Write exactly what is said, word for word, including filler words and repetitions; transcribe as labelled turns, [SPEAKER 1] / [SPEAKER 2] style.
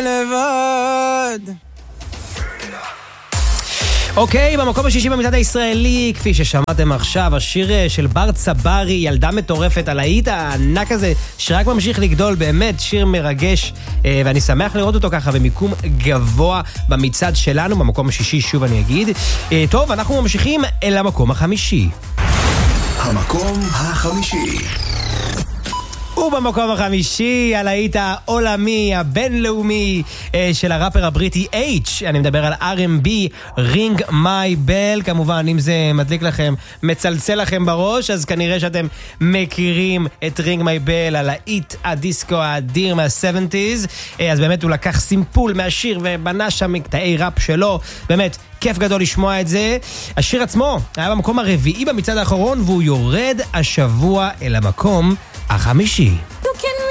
[SPEAKER 1] לבד.
[SPEAKER 2] אוקיי, במקום השישי במצעד הישראלי, כפי ששמעתם עכשיו, השיר של בר צברי, ילדה מטורפת, על האית הענק הזה, שרק ממשיך לגדול, באמת שיר מרגש, ואני שמח לראות אותו ככה במיקום גבוה במצעד שלנו, במקום השישי, שוב אני אגיד. טוב, אנחנו ממשיכים אל המקום החמישי.
[SPEAKER 3] המקום החמישי.
[SPEAKER 2] ובמקום החמישי, הלהיט העולמי, הבינלאומי של הראפר הבריטי H, אני מדבר על אר אנד בי, Ring My Bell. כמובן, אם זה מדליק לכם, מצלצל לכם בראש, אז כנראה שאתם מכירים את Ring My Bell, הלהיט הדיסקו האדיר מה-שבעים. אז באמת הוא לקח סימפול מהשיר ובנה שם קטעי ראפ שלו, באמת כיף גדול לשמוע את זה. השיר עצמו היה במקום הרביעי במצעד האחרון, והוא יורד השבוע אל המקום החמישי.